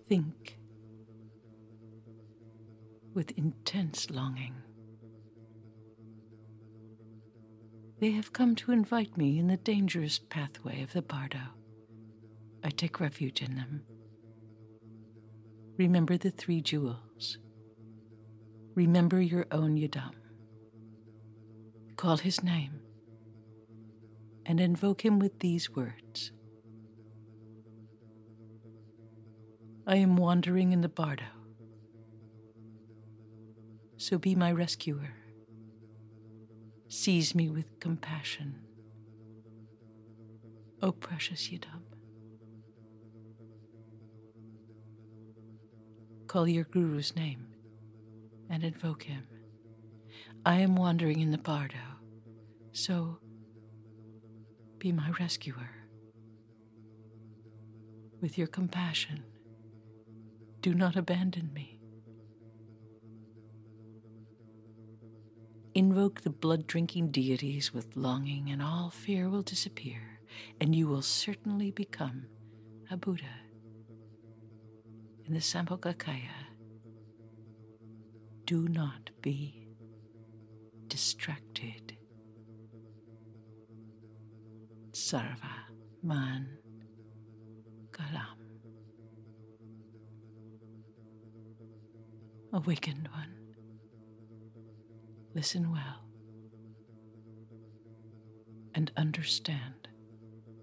think with intense longing. They have come to invite me in the dangerous pathway of the bardo. I take refuge in them. Remember the 3 jewels. Remember your own Yidam. Call his name and invoke him with these words. I am wandering in the bardo, so be my rescuer. Seize me with compassion, O precious Yidam. Call your guru's name and invoke him. I am wandering in the bardo, so be my rescuer. With your compassion, do not abandon me. Invoke the blood-drinking deities with longing, and all fear will disappear, and you will certainly become a Buddha. In the Sambhogakaya, do not be distracted. Sarva Man Galam. Awakened one, listen well and understand.